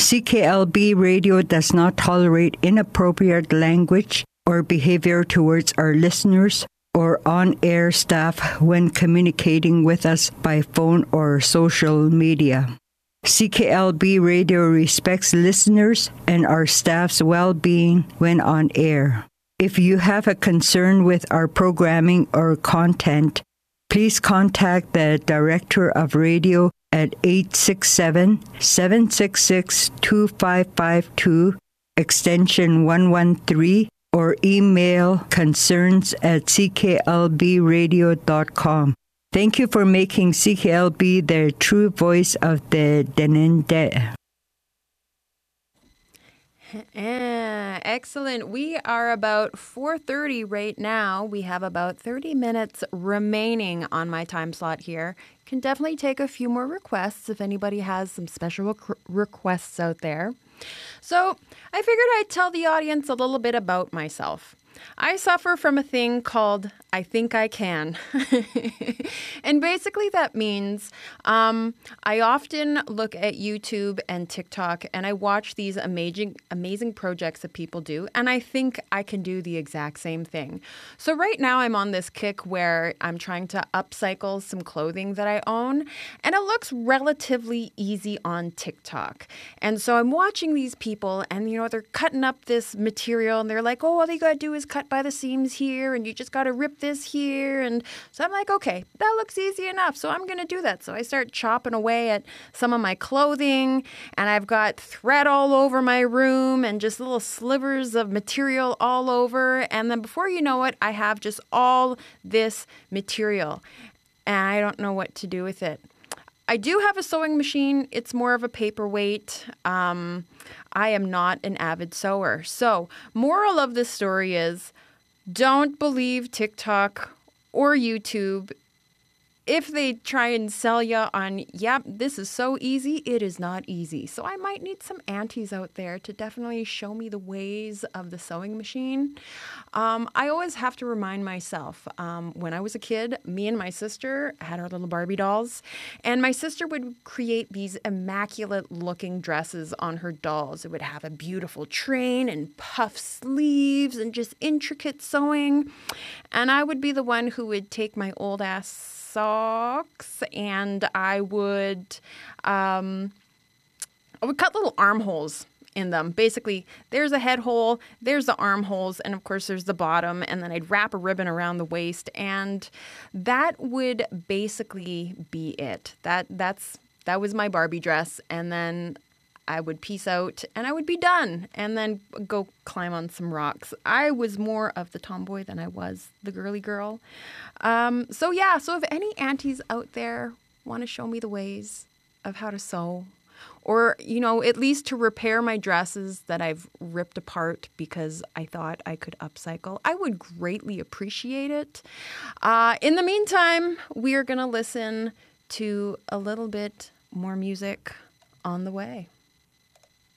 CKLB Radio does not tolerate inappropriate language or behavior towards our listeners or on-air staff when communicating with us by phone or social media. CKLB Radio respects listeners and our staff's well-being when on air. If you have a concern with our programming or content, please contact the Director of Radio at 867-766-2552, extension 113, or email concerns@cklbradio.com. Thank you for making CKLB the true voice of the Denende. Excellent. We are about 4:30 right now. We have about 30 minutes remaining on my time slot here. Can definitely take a few more requests if anybody has some special requests out there. So I figured I'd tell the audience a little bit about myself. I suffer from a thing called I think I can. And basically that means I often look at YouTube and TikTok and I watch these amazing projects that people do. And I think I can do the exact same thing. So right now I'm on this kick where I'm trying to upcycle some clothing that I own. And it looks relatively easy on TikTok. And so I'm watching these people and, you know, they're cutting up this material and they're like, oh, all you got to do is cut by the seams here and you just got to rip this here. And so I'm like, okay, that looks easy enough. So I'm going to do that. So I start chopping away at some of my clothing and I've got thread all over my room and just little slivers of material all over. And then before you know it, I have just all this material and I don't know what to do with it. I do have a sewing machine. It's more of a paperweight. I am not an avid sewer. So, moral of this story is don't believe TikTok or YouTube if they try and sell you on, yep, this is so easy, it is not easy. So I might need some aunties out there to definitely show me the ways of the sewing machine. I always have to remind myself, when I was a kid, me and my sister had our little Barbie dolls, and my sister would create these immaculate-looking dresses on her dolls. It would have a beautiful train and puff sleeves and just intricate sewing, and I would be the one who would take my old-ass socks and I would cut little armholes in them. Basically, there's a head hole, there's the armholes, and of course there's the bottom, and then I'd wrap a ribbon around the waist, and that would basically be it. That was my Barbie dress, and then I would peace out and I would be done and then go climb on some rocks. I was more of the tomboy than I was the girly girl. So if any aunties out there want to show me the ways of how to sew or, you know, at least to repair my dresses that I've ripped apart because I thought I could upcycle, I would greatly appreciate it. In the meantime, we are going to listen to a little bit more music on the way.